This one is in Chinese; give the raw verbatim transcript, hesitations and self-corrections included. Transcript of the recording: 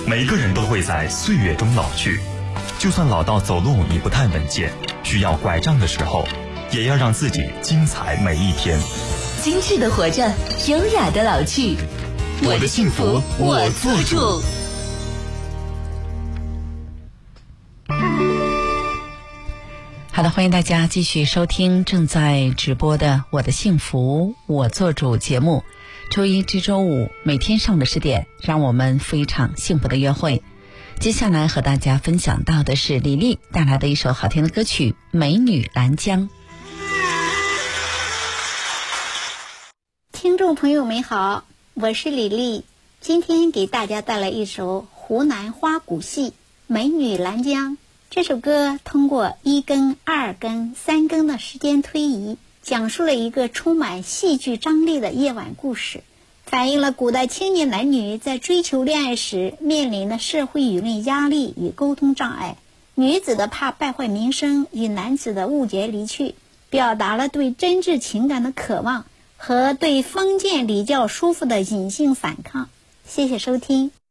每个人都会在岁月中老去，就算老到走路已不太稳健，需要拐杖的时候，也要让自己精彩每一天。 精致的活着，优雅的老去。 我的幸福我做主。 好的，欢迎大家继续收听正在直播的《我的幸福我做主》节目。周一至周五每天上午的十点，让我们非常幸福的约会。接下来和大家分享到的是李丽带来的一首好听的歌曲《美女兰江》。 听众朋友们好，我是李丽，今天给大家带来一首湖南花鼓戏《美女兰江》。这首歌通过一更、二更、三更的时间推移，讲述了一个充满戏剧张力的夜晚故事，反映了古代青年男女在追求恋爱时面临的社会舆论压力与沟通障碍，女子的怕败坏名声与男子的误解离去，表达了对真挚情感的渴望和对封建礼教束缚的隐性反抗。谢谢收听。